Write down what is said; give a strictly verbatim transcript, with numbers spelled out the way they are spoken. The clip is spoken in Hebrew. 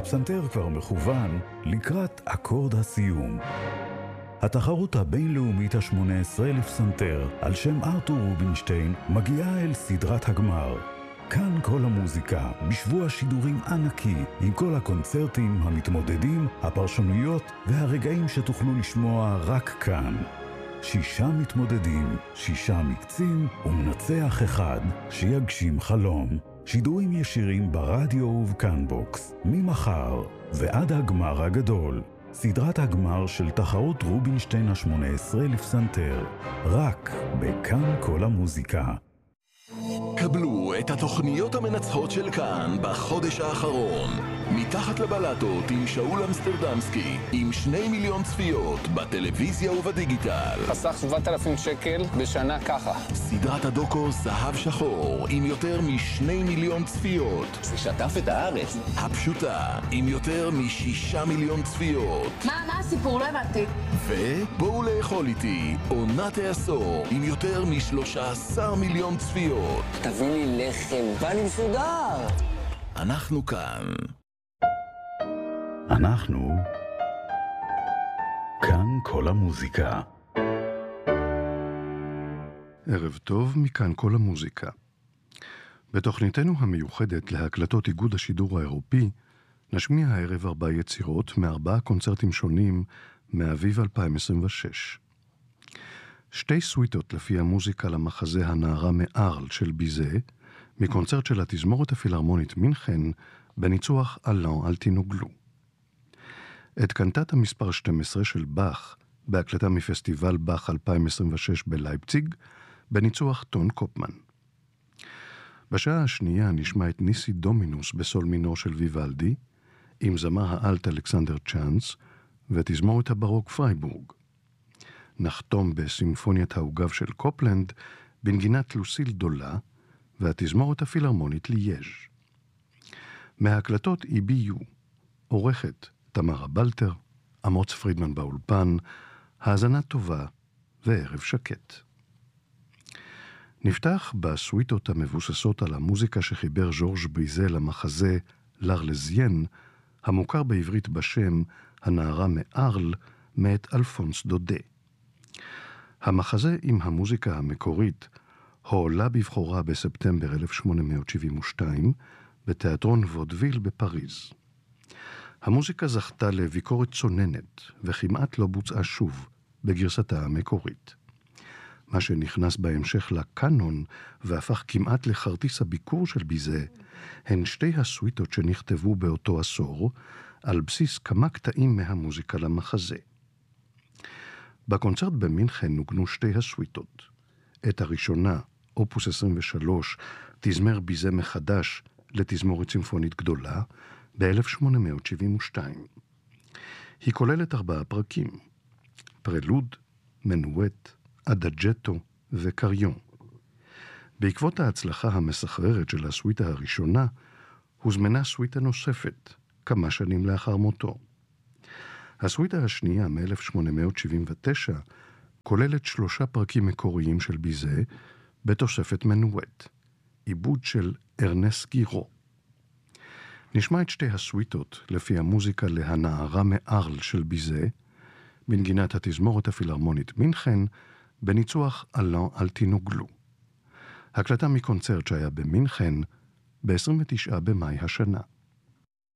הפסנתר כבר מכוון לקראת אקורד הסיום. התחרות הבינלאומית ה-שמונה עשרה לפסנתר על שם ארתור רובינשטיין מגיעה אל סדרת הגמר. כאן כל המוזיקה, בשבוע שידורים ענקי, עם כל הקונצרטים, המתמודדים, הפרשנויות והרגעים שתוכלו לשמוע רק כאן. שישה מתמודדים, שישה מקצים ומנצח אחד שיגשים חלום. שידורים ישירים ברדיו ובקאנבוקס, ממחר ועד הגמר הגדול. סדרת הגמר של תחרות רובינשטיין ה-שמונה עשרה לפסנתר, רק בכאן כל המוזיקה. קבלו את התוכניות המנצחות של כאן בחודש האחרון. מתחת לבלטות עם שאול אמסטרדמסקי, עם שני מיליון צפיות בטלוויזיה ובדיגיטל. חסך שבעת אלפים שקל בשנה ככה. סדרת הדוקו זהב שחור עם יותר משני מיליון צפיות. זה שטף את הארץ. הפשוטה עם יותר משישה מיליון צפיות. מה, מה הסיפור? לא הבנתי. ובואו לאכול איתי, עונת העשור עם יותר משלושה עשר מיליון צפיות. תביא לי לחם, בא לי מסודר. אנחנו כאן. אנחנו כאן כל המוזיקה. ערב טוב מכאן כל המוזיקה. בתוכניתנו המיוחדת להקלטות איגוד השידור האירופי, נשמיע הערב ארבע יצירות מארבעה קונצרטים שונים מאביב אלפיים עשרים ושש. שתי סוויטות לפי המוזיקה למחזה הנערה מארל של ביזה, מקונצרט של התזמורת הפילהרמונית מינכן, בניצוח אלן אל תינוגלו. את קנטטה מספר שתים עשרה של באך, בהקלטה מפסטיבל באך אלפיים עשרים ושש בלייפציג, בניצוח טון קופמן. בשעה השנייה נשמע את ניסי דומינוס בסול מינור של ויוולדי, עם זמר האלט אלכסנדר צ'אנס, ותזמורת הברוק פרייבורג. נחתום בסימפוניית העוגב של קופלנד, בנגינת לוסיל דולה, והתזמורת הפילהרמונית ליאז'. מההקלטות אי בי יו, עורכת תמרה בלטר, אמוץ פרידמן באולפן, האזנה טובה וערב שקט. נפתח בסוויטות המבוססות על המוזיקה שחיבר ז'ורג' ביזה למחזה לארלזיין, המוכר בעברית בשם הנערה מארל, מאת אלפונס דודה. המחזה עם המוזיקה המקורית הועלה בבחורה בספטמבר אלף שמונה מאות שבעים ושתיים בתיאטרון וודוויל בפריז. המוזיקה זכתה לביקורת צוננת וכמעט לא בוצעה שוב בגרסתה המקורית. מה שנכנס בהמשך לקאנון והפך כמעט לכרטיס הביקור של ביזה, הן שתי הסוויטות שנכתבו באותו עשור על בסיס כמה קטעים מהמוזיקה למחזה. בקונצרט במינכן נוגנו שתי הסוויטות. את הראשונה, אופוס עשרים ושלוש, תזמר ביזה מחדש לתזמורת צימפונית גדולה, ב-אלף שמונה מאות שבעים ושתיים. היא כוללת ארבעה פרקים, פרלוד, מנואט, אדג'טו וקריון. בעקבות ההצלחה המסחררת של הסוויטה הראשונה, הוזמנה סוויטה נוספת, כמה שנים לאחר מותו. הסוויטה השנייה מ-אלף שמונה מאות שבעים ותשע כוללת שלושה פרקים מקוריים של ביזה בתוספת מנואט, עיבוד של ארנס גירו. נשמע את שתי הסוויטות לפי המוזיקה להנערה מארל של ביזה, בנגינת התזמורת הפילהרמונית מינכן, בניצוח אלן אל תינוגלו. הקלטה מקונצרט שהיה במינכן ב-עשרים ותשעה במאי השנה.